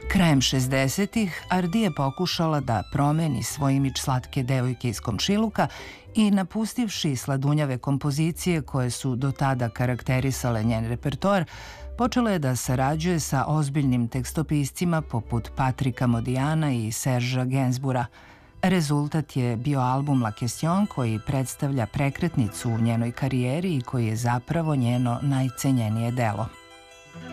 Krajem 60-ih Ardi je pokušala da promeni svoj imidž slatke devojke iz komšiluka i napustivši sladunjave kompozicije koje su do tada karakterisale njen repertoar, počela je da sarađuje sa ozbiljnim tekstopiscima poput Patrika Modijana i Serža Gensbura. Rezultat je bio album La Question koji predstavlja prekretnicu u njenoj karijeri i koji je zapravo njeno najcenjenije delo.